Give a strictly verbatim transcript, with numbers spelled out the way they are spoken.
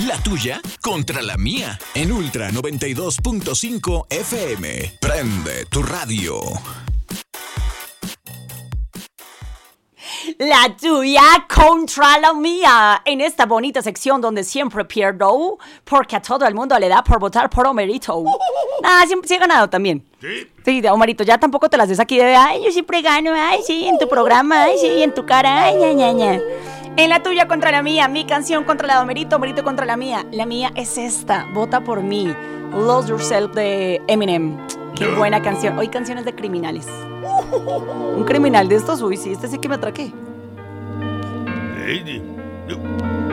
La tuya contra la mía. En Ultra noventa y dos punto cinco F M. Prende tu radio. La tuya contra la mía. En esta bonita sección donde siempre pierdo, porque a todo el mundo le da por votar por Homerito. Ah, siempre sí he ganado también. ¿Sí? Sí, de Homerito, ya tampoco te las des aquí de, ay, yo siempre gano, ay, sí, en tu programa, ay, sí, en tu cara, ay, ña, ña, ña. En la tuya contra la mía, mi canción contra la de Homerito, Homerito contra la mía. La mía es esta, vota por mí. Lose Yourself de Eminem. Qué buena canción. Hoy canciones de criminales. Un criminal de estos, uy, sí, este sí que me atraqué. Lady.